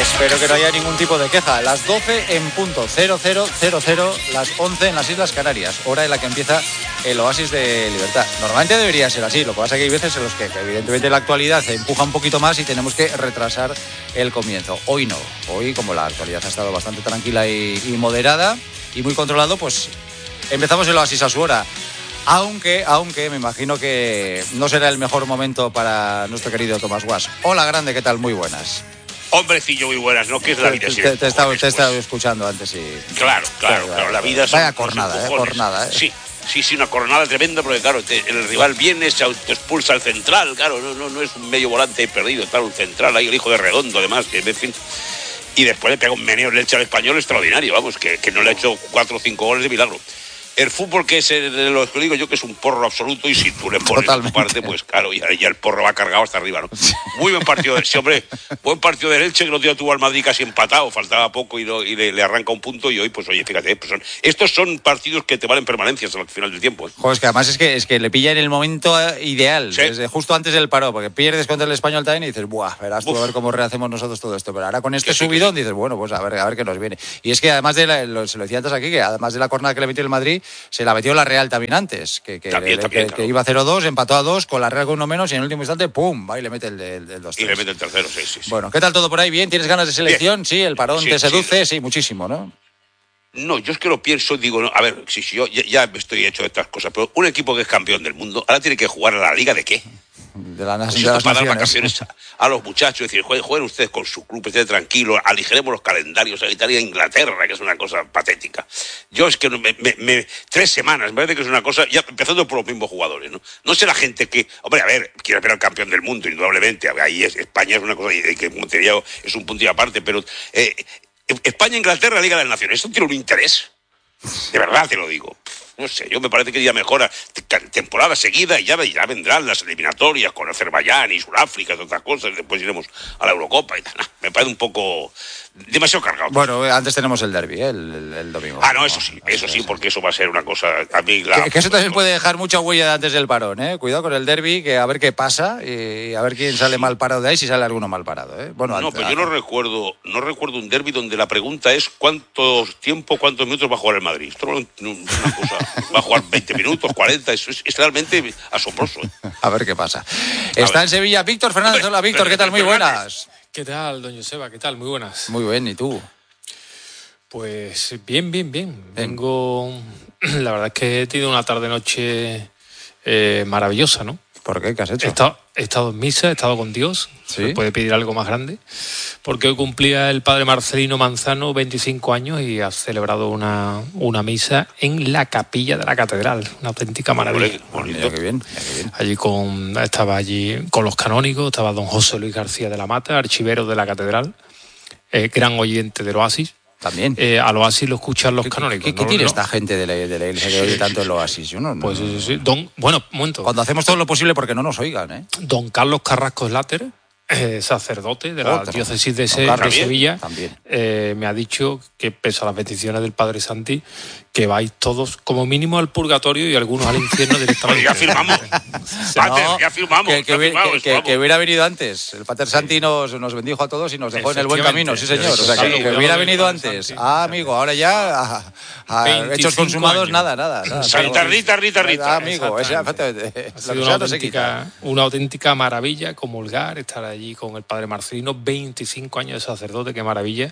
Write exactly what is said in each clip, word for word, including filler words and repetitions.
Espero que no haya ningún tipo de queja. Las doce en punto, cero cero cero cero, las once en las Islas Canarias, hora en la que empieza el Oasis de Libertad. Normalmente debería ser así, lo que pasa es que hay veces en los que, que evidentemente la actualidad se empuja un poquito más y tenemos que retrasar el comienzo. Hoy no, hoy como la actualidad ha estado bastante tranquila y, y moderada y muy controlado, pues empezamos el Oasis a su hora. Aunque, aunque me imagino que no será el mejor momento para nuestro querido Tomás Guas. Hola, grande, ¿qué tal? Muy buenas. Hombrecillo, muy buenas, ¿no? ¿Qué es la vida? Te, te, te, he estado, te he estado escuchando antes y... Claro, claro, claro, claro. La vida es... Vaya cornada, eh, cornada, eh. Sí, sí, sí, una cornada tremenda porque, claro, te, el rival viene, se autoexpulsa al central, claro, no, no, no es un medio volante perdido, está un central ahí, el hijo de Redondo, además, que en fin... Y después le pega un meneo el Elche al Español extraordinario, vamos, que, que no le ha hecho cuatro o cinco goles de milagro. El fútbol, que es el, lo que digo yo, que es un porro absoluto, y si tú le pones tu parte, pues claro, ya, ya el porro va cargado hasta arriba, ¿no? Muy buen partido del sí, hombre, buen partido del Elche, que los días tuvo al Madrid casi empatado, faltaba poco y, lo, y le, le arranca un punto, y hoy, pues oye, fíjate, pues son, estos son partidos que te valen permanencias al final del tiempo, ¿eh? Joder, es que además es que, es que le pilla en el momento ideal, sí. Desde justo antes del paro, porque pierdes contra el Español también y dices, buah, verás tú a ver cómo rehacemos nosotros todo esto, pero ahora con este subidón sí, dices, bueno, pues a ver, a ver qué nos viene. Y es que además de, la, lo, se lo decía antes aquí, que además de la jornada que le metió el Madrid, se la metió la Real también antes, que, que, también, le, también, que, claro. que iba cero dos, empató a dos, con la Real con uno menos y en el último instante, ¡pum!, va y le mete el, el, el dos tres. Y le mete el tercero, sí, sí, sí. Bueno, ¿qué tal todo por ahí? ¿Bien? ¿Tienes ganas de selección? Bien. Sí, el parón sí, te seduce, sí. sí, muchísimo, ¿no? No, yo es que lo pienso, digo, no, a ver, si, si yo ya, ya estoy hecho de estas cosas, pero un equipo que es campeón del mundo, ahora tiene que jugar a la Liga de qué. De, la, pues de esto las para naciones. dar vacaciones a, a los muchachos, decir, jueguen, jueguen ustedes con su club, estén tranquilos, aligeremos los calendarios a Italia e Inglaterra, que es una cosa patética. Yo es que me, me, me, tres semanas, me parece que es una cosa, ya empezando por los mismos jugadores, ¿no? No sé la gente que, hombre, a ver, quiere ver al campeón del mundo, indudablemente, ahí es, España es una cosa que Montevideo es un puntillo aparte, pero eh, España, Inglaterra, Liga de las Naciones, ¿esto tiene un interés? De verdad te lo digo. No sé, yo me parece que ya mejora temporada seguida y ya, ya vendrán las eliminatorias con Azerbaiyán y Sudáfrica y otras cosas, después iremos a la Eurocopa y tal. Me parece un poco demasiado cargado. Bueno, antes tenemos el derbi, ¿eh? el, el, el domingo. Ah, no, eso sí, eso sí, porque eso va a ser una cosa... A mí la, que, que eso también puede dejar mucha huella antes del parón, ¿eh? Cuidado con el derbi, que a ver qué pasa y a ver quién sale sí. mal parado de ahí, si sale alguno mal parado, ¿eh? Bueno, no, antes, pero yo no recuerdo, no recuerdo un derbi donde la pregunta es cuánto tiempo, cuántos minutos va a jugar el Madrid. Esto no es una cosa... Va a jugar veinte minutos, cuarenta, eso es, es realmente asombroso, ¿eh? A ver qué pasa. A Está ver. en Sevilla Víctor Fernández. Hola, Víctor, ¿qué tal? Muy buenas. ¿Qué tal, doña Joseba? ¿Qué tal? Muy buenas. Muy bien, ¿y tú? Pues bien, bien, bien. Vengo... La verdad es que he tenido una tarde-noche eh, maravillosa, ¿no? ¿Por qué? ¿Qué has hecho? He estado, he estado en misa, he estado con Dios. ¿Sí? ¿Me puede pedir algo más grande? Porque hoy cumplía el padre Marcelino Manzano veinticinco años y ha celebrado una, una misa en la capilla de la catedral. Una auténtica maravilla. Bonito, qué bien, qué bien. Allí con, estaba allí con los canónigos, estaba don José Luis García de la Mata, archivero de la catedral, eh, gran oyente del Oasis. También. Eh, al Oasis lo escuchan los canónicos. ¿Qué, qué, ¿no? tiene no. esta gente de la, de la iglesia que oye tanto el Oasis? Yo no, no, pues sí, sí. Don, bueno, un momento. Cuando hacemos todo lo posible porque no nos oigan, ¿eh? Don Carlos Carrasco Slater, eh, sacerdote de la Otro. diócesis de, Se, de Sevilla, eh, me ha dicho que, pese a las peticiones del padre Santi, que vais todos como mínimo al purgatorio y algunos al infierno directamente. ya firmamos. Pater, no, ya firmamos. Que, que, ya firmamos, que, que, que hubiera venido antes. El pater Santi sí. nos, nos bendijo a todos y nos dejó en el buen camino, sí señor. O sea, que, sí, que hubiera venido antes. Ah, amigo, ahora ya a, a hechos consumados, años. nada, nada. nada Rita, Rita, Rita, Rita. Ah, amigo, esa, efectivamente. Ha sido una auténtica, una auténtica maravilla comulgar, estar allí con el padre Marcelino, veinticinco años de sacerdote, qué maravilla.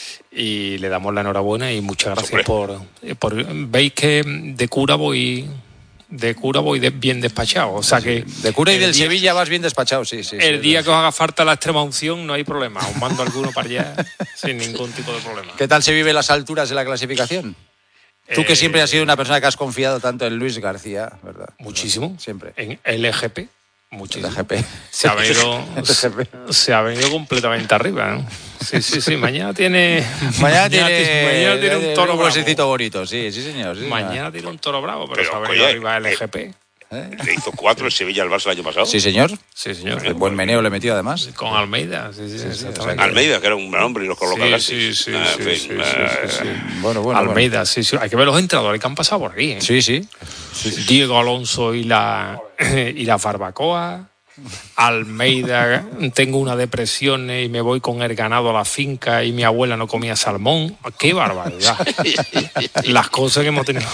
Y le damos la enhorabuena y muchas gracias por, por... Veis que de cura voy... De cura voy de, bien despachado. O sea que... De cura y del día, Sevilla vas bien despachado, sí, sí. El sí, día sí. que os haga falta la extrema unción no hay problema. Os mando alguno para allá sin ningún tipo de problema. ¿Qué tal se vive las alturas de la clasificación? Tú que eh, siempre has sido una persona que has confiado tanto en Luis García, ¿verdad? Muchísimo. Siempre. En L G P. Muchísimo. L G P. Se ha venido, se ha venido completamente arriba, ¿no? Sí, sí, sí. Mañana tiene... Mañana, mañana tiene, mañana tiene un toro un bravo. Un bonito, sí, sí, señor. Sí, mañana señor. tiene un toro bravo, pero, pero se ha venido oye, arriba L G P. ¿Eh? Le hizo cuatro el Sevilla al Barça el año pasado. Sí, señor. Sí, señor. El buen meneo le metió además. Con Almeida. Sí, sí, sí, sí, o sea, Almeida, que era un gran hombre y los coloca sí, sí, sí, ah, sí, fin, sí, ah, sí, sí, sí. Bueno, bueno. Almeida, bueno. sí, sí. Hay que ver los entrenadores que han pasado por aquí, ¿eh? Sí, sí. sí, sí. Diego Alonso y la, y la Barbacoa. Almeida, tengo una depresión y me voy con el ganado a la finca y mi abuela no comía salmón. ¡Qué barbaridad! Las cosas que hemos tenido.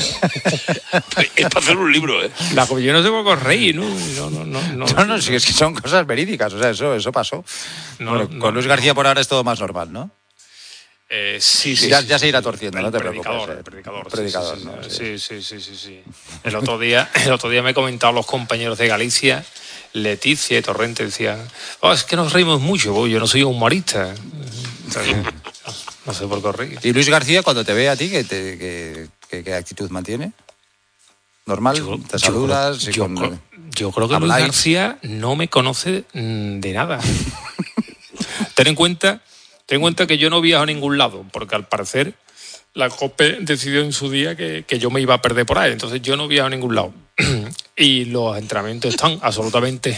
Es para hacer un libro, ¿eh? La, yo no sé por qué reír, ¿no? No, no, no, no, no, no, sí, es que son cosas verídicas, o sea, eso, eso pasó. No, bueno, no, con Luis García por ahora es todo más normal, ¿no? Eh, sí, sí, ya, sí, ya se irá sí, torciendo, el no te predicador, preocupes. El predicador, predicador, sí, ¿no? sí, sí, sí, sí, sí. El otro día, el otro día me comentaban los compañeros de Galicia, Leticia y Torrente, decían, oh, es que nos reímos mucho, yo no soy humorista. Entonces, no sé por qué reír. ¿Y Luis García, cuando te ve a ti, qué, te, qué, qué, qué actitud mantiene? ¿Normal? Yo, ¿Te saludas? Yo, y yo, con, creo, yo creo que Luis García no me conoce de nada. Ten en cuenta... Ten en cuenta que yo no viajo a ningún lado, porque al parecer la COPE decidió en su día que, que yo me iba a perder por ahí, entonces yo no viajo a ningún lado. Y los entrenamientos están absolutamente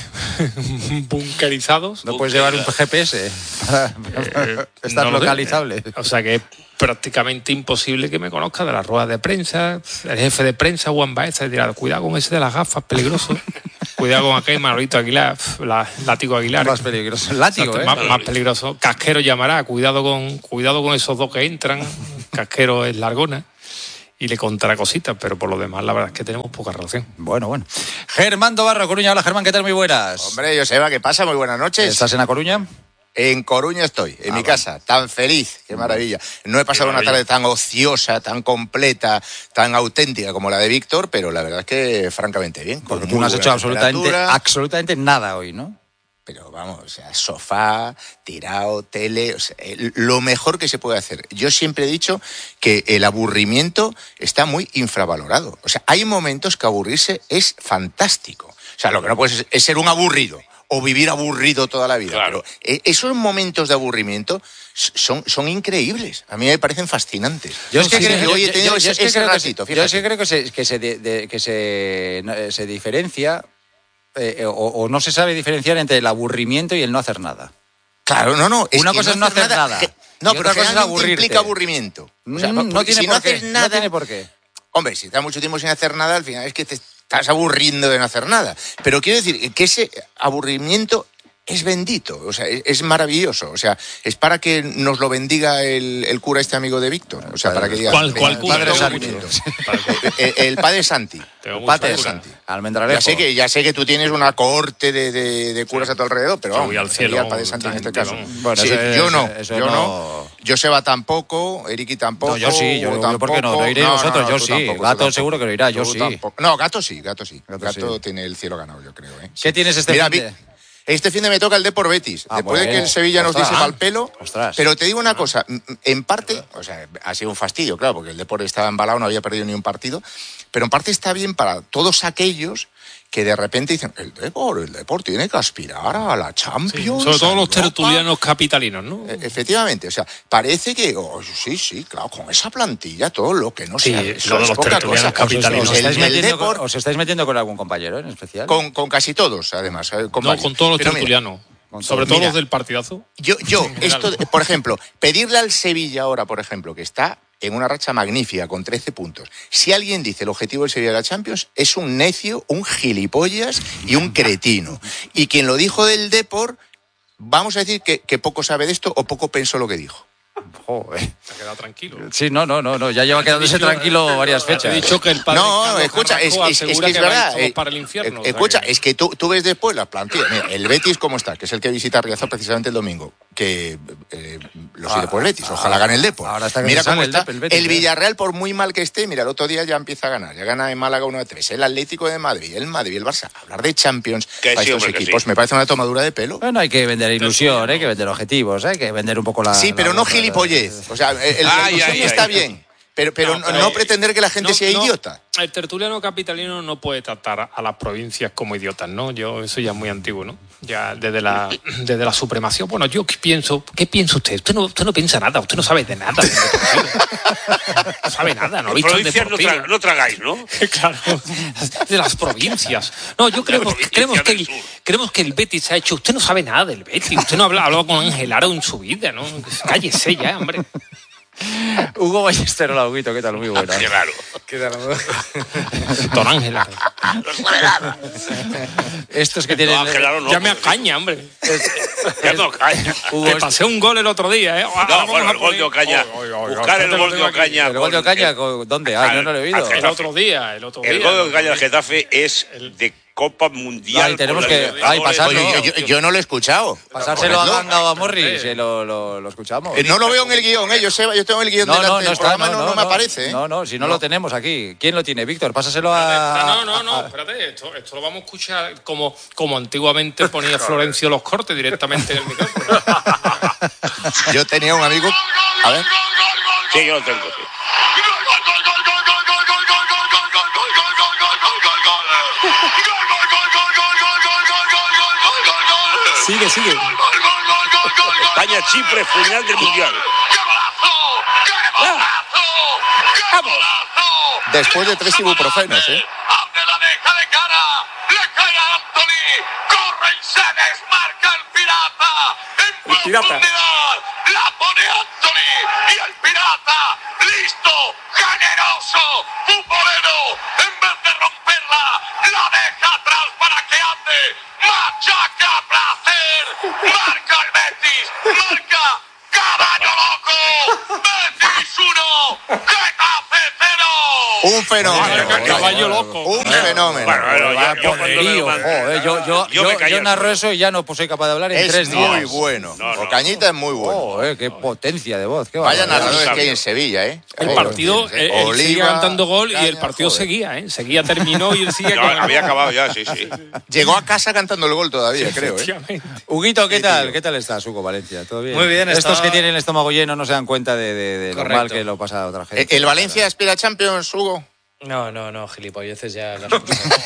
bunkerizados. No puedes llevar un G P S para eh, estar no localizable. O sea que es prácticamente imposible que me conozca de las ruedas de prensa. El jefe de prensa, Juan Baeza, dirá, cuidado con ese de las gafas, peligroso. Cuidado con aquel Manolito Aguilar, la, Látigo Aguilar. Más peligroso. El látigo, ¿eh? Más, más peligroso. Casquero llamará, cuidado con, cuidado con esos dos que entran. Casquero es Largona. Y le contará cositas, pero por lo demás la verdad es que tenemos poca relación. Bueno, bueno. Germán Dobarro, Coruña. Hola, Germán, ¿qué tal? Muy buenas. Hombre, Joseba, ¿qué pasa? Muy buenas noches. ¿Estás en A Coruña? En Coruña estoy, en ah, mi casa, bueno. Tan feliz, qué maravilla. No he pasado una tarde tan ociosa, tan completa, tan auténtica como la de Víctor, pero la verdad es que francamente bien. Porque tú no has hecho absolutamente, absolutamente nada hoy, ¿no? Pero vamos, o sea, sofá, tirado, tele, o sea, lo mejor que se puede hacer. Yo siempre he dicho que el aburrimiento está muy infravalorado. O sea, hay momentos que aburrirse es fantástico. O sea, lo que no puedes es ser un aburrido o vivir aburrido toda la vida. Claro. Pero esos momentos de aburrimiento son, son increíbles. A mí me parecen fascinantes. Yo es que, Así creo, que yo, hoy he tenido yo, ese, yo es que ese creo ratito. Que, yo es que creo que se, que se, de, de, que se, se diferencia eh, o, o no se sabe diferenciar entre el aburrimiento y el no hacer nada. Claro, no, no. Es una cosa no es no hacer nada. nada. Que, no, y pero otra cosa es aburrirte. Implica aburrimiento. O sea, mm, no tiene si por no qué. haces nada, no tiene por qué. Hombre, si estás mucho tiempo sin hacer nada, al final es que te estás aburriendo de no hacer nada. Pero quiero decir que ese aburrimiento es bendito, o sea, es maravilloso, o sea, es para que nos lo bendiga el, el cura este amigo de Víctor, o sea, para que diga... ¿Cuál, cuál cura? Padre Santi. El, el padre Santi. El padre Santi. Ya sé que ya sé que tú tienes una cohorte de, de, de curas sí. a tu alrededor, pero vamos, voy al cielo, el padre Santi en este caso. Bueno, sí, eso, yo no, eso yo no... no. Joseba tampoco, Eriki tampoco. No, yo sí, yo, tampoco. yo ¿por qué no? No iré no, vosotros, no, no, yo sí. Tampoco, Gato tampoco. seguro que lo irá, yo tú sí. Tampoco. No, Gato sí, Gato sí. Gato, Gato sí. tiene el cielo ganado, yo creo. ¿eh? ¿Qué tienes este Mira, fin de...? Este fin de me toca el Depor Betis. Ah, Después bueno. de que el Sevilla nos Ostras. diese mal pelo. Ostras. Pero te digo una cosa, en parte, o sea, ha sido un fastidio, claro, porque el Depor estaba embalado, no había perdido ni un partido, pero en parte está bien para todos aquellos que de repente dicen, el Depor, el Depor tiene que aspirar a la Champions. Sí, sobre todo los Europa. tertulianos capitalinos, ¿no? E- efectivamente, o sea, parece que, oh, sí, sí, claro, con esa plantilla, todo lo que no Sí, sea, lo eso de es los poca tertulianos cosa. capitalinos. ¿Os El- estáis, el metiendo Depor, con, ¿Os estáis metiendo con algún compañero en especial? con, con casi todos, además. eh, Con No, varios. con todos los Pero mira, tertulianos. con Sobre todos. todo Mira. los del partidazo. Yo, yo, esto, por ejemplo, pedirle al Sevilla ahora, por ejemplo, que está en una racha magnífica con trece puntos. Si alguien dice el objetivo del Sevilla de la Champions, es un necio, un gilipollas y un cretino. Y quien lo dijo del Depor, vamos a decir que, que poco sabe de esto o poco pensó lo que dijo. Joder. Se ha quedado tranquilo. Sí, no, no, no, no. Ya lleva quedándose dicho, tranquilo varias Te fechas. he dicho que el padre No, Carlos escucha, es, Carrasco es, es asegura que es que vais verdad. todos eh, para el infierno. eh, o sea escucha, que- es que tú, tú ves después la plantilla. Mira, el Betis, ¿cómo está? Que es el que visita Riazor precisamente el domingo. Que eh, lo sigue por el Betis. Ojalá gane el Depor. Ahora está que Mira se sale cómo el está. Dep- el Betis, El ¿eh? Villarreal, por muy mal que esté, mira, el otro día ya empieza a ganar. Ya gana en Málaga uno de tres. El Atlético de Madrid, el Madrid, el Barça. Hablar de Champions Que a sí, estos hombre, que equipos sí. me parece una tomadura de pelo. Bueno, hay que vender ilusión, hay que vender objetivos, hay que vender un poco la... Sí, pero la- no gilipollez. O sea, el, la Ay, ilusión ay, está ay. bien. Pero, pero No, no, pero, no eh, pretender que la gente no, sea no, idiota. El tertuliano capitalino no puede tratar a las provincias como idiotas, ¿no? Yo, eso ya es muy antiguo, ¿no? Ya desde la, desde la supremacía. Bueno, yo qué pienso, ¿qué piensa usted? Usted no, usted no piensa nada, usted no sabe de nada. del Deportivo. No sabe nada, no ha visto el Provincias no, Deportivo. tra- no tragáis, ¿no? Claro, de las provincias. No, yo creemos, provincias creemos, que del el, sur. creemos que el Betis ha hecho... Usted no sabe nada del Betis, usted no ha hablado, ha hablado con Ángel Aro en su vida, ¿no? Cállese ya, hombre. Hugo Ballester, hola, Huguito, ¿qué tal? Muy buena. Qué raro. ¿Qué tal? Don Ángela. Estos que tienen... No, Ángel Aro no, Ya me porque- acaña, hombre. Ya no caña. Hugo, Que pasé un gol el otro día, ¿eh? Ahora No, vamos bueno, a el gol de poner- Ocaña. Oh, oh, oh, Buscar oh, el te lo gol de tengo aquí. Ocaña. ¿el gol de con- Ocaña el- con- dónde? Ah, no, no lo he oído. Al- El otro día, el otro día. El gol de Ocaña al Getafe es de Copa Mundial. Ay, tenemos con que- la Libertadores. ay, pasarlo. Oye, yo, yo- yo no lo he escuchado. Pasárselo a Ponedlo. Ganga o a Morris, eh, lo, lo, lo escuchamos. Eh, No lo veo en el guión, ¿eh? Yo, sé, yo tengo el guión No, delante no, del no está, programa, no, no, no me aparece, ¿eh? No, no, si no, lo tenemos aquí. ¿Quién lo tiene? Víctor, pásaselo a... No, no, no, espérate, esto, esto lo vamos a escuchar como, como antiguamente ponía Florencio los cortes directamente en el micrófono. Yo tenía un amigo... A ver. Sí, yo lo tengo, sí. Sigue, sigue. España-Chipre, final del Mundial. Después de tres ibuprofenos, ¿eh? Abre la deja de cara, le cae a Anthony, corre y se desmarca el pirata. En El pirata. profundidad, la pone Anthony y el pirata, listo, generoso, futbolero, en vez de romperla, la deja atrás para que ande, machaca a placer, marca el Betis, marca Caballo Loco, Betis uno, Getafe cero. Un fenómeno. Caballo- caballo loco. Un fenómeno. Bueno, bueno, yo, yo cuando me Poderío, lo mandan- joder, yo, yo, yo yo, me callé yo narro solo. eso y ya no soy capaz de hablar en Es tres días. muy bueno. No, no. Ocañita es muy bueno. Joder, qué potencia de voz. Qué Vaya barbaridad. narradores sabio. que hay en Sevilla, ¿eh? El Ahí partido, lo tienes, él, ¿eh? él sigue Oliva, cantando gol y el Caña, partido joder. seguía, ¿eh? Seguía, terminó y él sigue No, con el había gol. acabado ya, sí, sí. Llegó a casa cantando el gol todavía, creo, ¿eh? Efectivamente. Huguito, ¿qué Sí, tal? tío. ¿Qué tal estás, Hugo Valencia? ¿Todo bien? Muy bien, Estos estaba- que tienen el estómago lleno no se dan cuenta de, de, de lo Correcto. mal que lo pasa a otra gente. Eh, ¿El Valencia aspira a Champions, Hugo? No, no, no, gilipolleces ya. Las...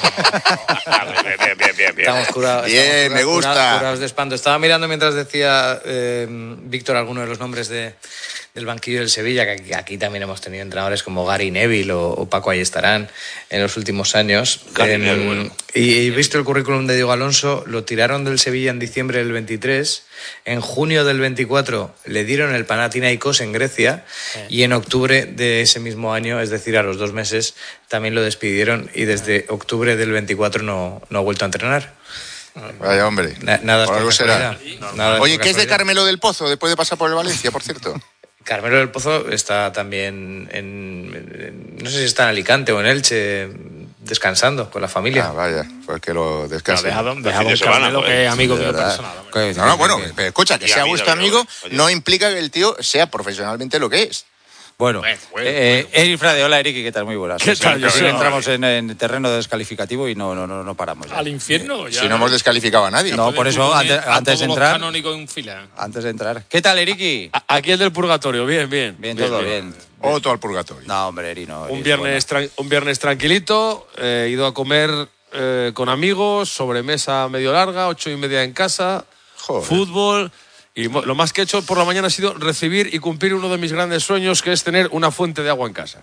Ah, bien, bien, bien, bien, bien. Estamos curados. Bien, estamos me curados- gusta. curados- curados de espanto. Estaba mirando mientras decía eh, Víctor algunos de los nombres de, del banquillo del Sevilla, que aquí, aquí también hemos tenido entrenadores como Gary Neville o, o Paco Ayestarán en los últimos años. Gary En- Neville, bueno. y he visto el currículum de Diego Alonso, lo tiraron del Sevilla en diciembre del veintitrés, en junio del veinticuatro le dieron el Panathinaikos en Grecia y en octubre de ese mismo año, es decir, a los dos meses, también lo despidieron y desde octubre del veinticuatro no, no ha vuelto a entrenar. Vaya, hombre. Na- nada es Por por algo será. casualidad. Nada es Oye, por ¿qué es de casualidad. Carmelo del Pozo después de pasar por el Valencia, por cierto? Carmelo del Pozo está también en, en- no sé si está en Alicante o en Elche, descansando con la familia. Ah, vaya, pues que lo Pero descanse. deja, don- de deja Don semana, Carmelo, joder. que es amigo De mío verdad. personal. hombre. ¿Qué- No, no, qué- bueno, qué- pero escucha, que Y a sea mí vuestro también, amigo oye. no implica que el tío sea profesionalmente lo que es. Bueno, Bueno, bueno, eh, Eric Frade, hola Eriki, ¿qué tal? Muy buenas. ¿Qué tal? Sí, Yo sí, soy- entramos en, en terreno descalificativo y no, no, no, no paramos. ya. Al infierno. Ya, Si no hemos descalificado a nadie. No, por eso, Tú pones antes- a antes de todos los entrar- canónicos en fila. Antes de entrar. ¿Qué tal, Eriki? Aquí el del purgatorio, bien, bien. Bien, todo bien. Otro al purgatorio. No, hombre, Eri, no. Eri Un es viernes, tran- un viernes tranquilito, eh, he ido a comer eh, con amigos, sobremesa medio larga, ocho y media en casa, Joder. fútbol. Y mo- lo más que he hecho por la mañana ha sido recibir y cumplir uno de mis grandes sueños, que es tener una fuente de agua en casa.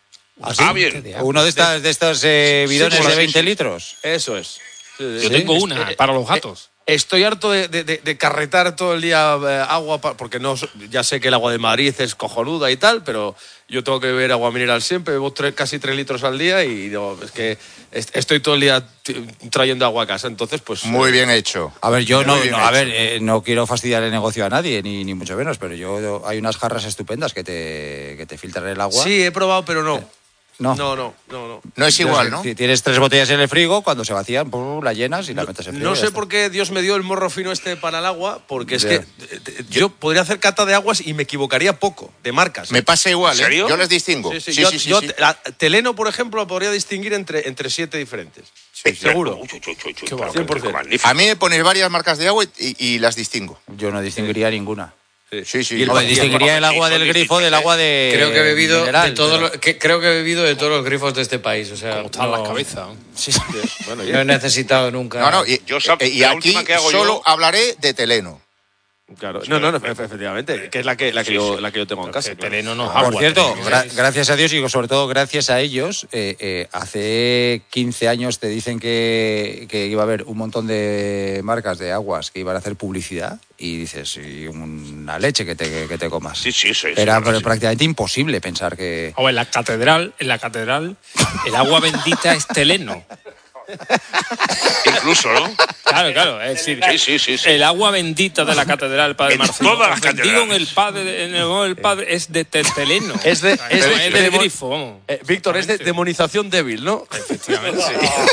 Ah, bien. buena. Uno de, estas, de estos eh, bidones Sí, de sí, veinte sí. litros. Eso es. Yo tengo una para los gatos. Estoy harto de, de- de- de carretar todo el día eh, agua, pa- porque no, so- ya sé que el agua de Madrid es cojonuda y tal, pero yo tengo que beber agua mineral siempre, bebo tre- casi tres litros al día y digo, es que est- estoy todo el día t- trayendo agua a casa, entonces pues... Muy eh, bien hecho. A ver, yo Muy no, bien no, a hecho. ver, eh, no quiero fastidiar el negocio a nadie, ni, ni mucho menos, pero yo, yo- hay unas jarras estupendas que te, que te filtran el agua. Sí, he probado, pero no. No. No, no, no, no. No es igual, ¿no? Si tienes tres botellas en el frigo, cuando se vacían, pum, la llenas y la metes en el frigo. No y ya sé está. por qué Dios me dio el morro fino este para el agua, porque es Ya. que eh, eh, yo podría hacer cata de aguas y me equivocaría poco, de marcas. Me pasa igual, ¿En serio? ¿eh? Yo las distingo. Sí, sí, Sí, yo, sí, sí, yo sí. te- la- Teleno, por ejemplo, podría distinguir entre, entre siete diferentes. Sí, seguro. Uy, uy, uy, uy, uy, Qué pero bueno. cien por ciento. magnífico. A mí me pones varias marcas de agua y, y- y las distingo. Yo no distinguiría ninguna. Sí, sí. Y el Hombre, vacío. distinguiría el agua del grifo del agua de. Creo que he bebido mineral, de todos pero- los, que, creo que he bebido de todos los grifos de este país, o sea, Como están no, las cabezas. Sí. Bueno, no he necesitado nunca. No, no, y, Yo sab- eh, y la aquí última que hago solo yo- hablaré de Teleno. Claro. No, no, no, efectivamente, que es la que, la que, Sí, yo, sí. la que yo tengo en casa. El claro. terreno no es Por agua. cierto, terreno gra- es- gracias a Dios y sobre todo gracias a ellos, eh, eh, hace quince años te dicen que, que iba a haber un montón de marcas de aguas que iban a hacer publicidad y dices, y una leche que te, que te comas. Sí, sí, sí. Era sí, sí. prácticamente imposible pensar que... O en la catedral, en la catedral, el agua bendita es teleno. Incluso, ¿no? Claro, claro, es decir, Sí, sí, sí, sí. el agua bendita de la catedral Padre En Marcino. todas las ofendido catedrales. en el padre, en el nombre del padre es de teleno. Es de, es Pero de- es de del demo- grifo, vamos. eh, Víctor, es de demonización débil, ¿no? Efectivamente.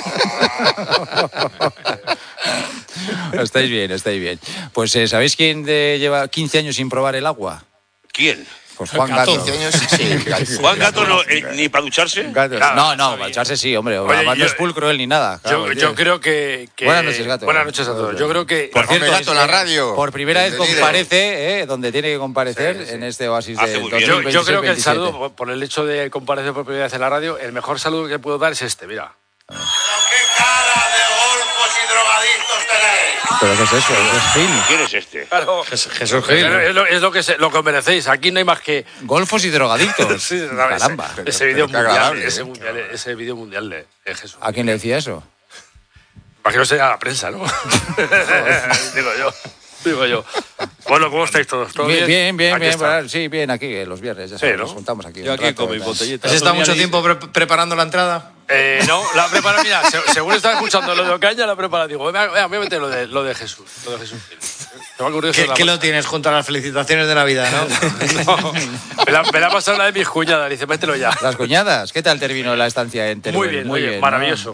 Estáis bien, estáis bien. Pues eh, ¿sabéis quién de- lleva quince años sin probar el agua? ¿Quién? Pues Juan Gato. Gato. quince años, sí. Juan Gato no, eh, ni para ducharse. Gato. Claro, no, no, para echarse sí, hombre. Oye, Además no yo- es pulcro él ni nada. Yo, Claro, yo tío. creo que, que- Buenas noches, Gato. Buenas noches a todos. Yo creo que... Por cierto, Gato en la radio. Por primera vez Bienvenido. comparece, ¿eh? Donde tiene que comparecer Sí, sí. en este oasis Hace de muy bien. yo, yo creo que el veintisiete. saludo, por- por el hecho de comparecer por primera vez en la radio, el mejor saludo que puedo dar es este, mira. ¿Pero qué cara de golfos y drogadictos tenéis? ¿Pero qué es eso? ¿Eso es Gil? ¿Quién es este? Claro. Jesús Pero Es lo, es lo que, se- lo que os merecéis. Aquí no hay más que... Golfos y drogadictos. Sí, ¿sabes? Caramba. Ese vídeo pero qué mundial, agradable, ese, ¿eh? mundial, ese vídeo mundial de, de Jesús. ¿A quién le decía eso? Para que no sea la prensa, ¿no? Digo yo. Digo yo. Bueno, ¿cómo estáis todos? ¿Todo Bien, bien, bien. Aquí bien, está. bueno, sí, bien, aquí, eh, los viernes. Ya Sí, sabes, ¿no? nos juntamos aquí. Yo un aquí rato, con mi tal. botellita. ¿Has estado mucho Tony tiempo pre- preparando la entrada? Eh, no, la prepara, mira, se- según estaba escuchando lo de Ocaña, la prepara, digo, venga, venga, me voy a meter lo de, lo de Jesús. Lo de Jesús. Se me ha ocurrido ¿Qué, eso en la- qué lo tienes junto a las felicitaciones de Navidad, no? No, me la, me la ha pasado la de mis cuñadas, dice, mételo ya. Las cuñadas, ¿qué tal terminó la estancia en Teruel? Muy bien, muy bien, maravilloso.